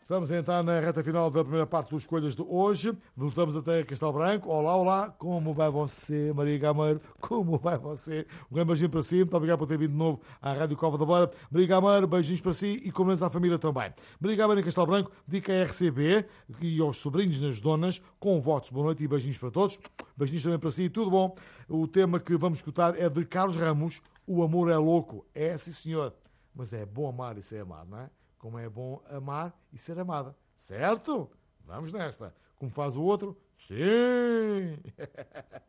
Estamos a entrar na reta final da primeira parte dos Escolhas de hoje. Voltamos até Castelo Branco. Olá, olá. Como vai você, Maria Gameiro? Como vai você? Um grande beijinho para si. Muito obrigado por ter vindo de novo à Rádio Cova da Beira. Maria Gameiro, beijinhos para si e como à família também. Maria Gameiro em Castelo Branco, dica à RCB e aos sobrinhos nas donas, com votos. Boa noite e beijinhos para todos. Beijinhos também para si. Tudo bom? O tema que vamos escutar é de Carlos Ramos. O amor é louco. É, sim, senhor. Mas é bom amar e ser amado, não é? Como é bom amar e ser amada. Certo? Vamos nesta. Como faz o outro? Sim!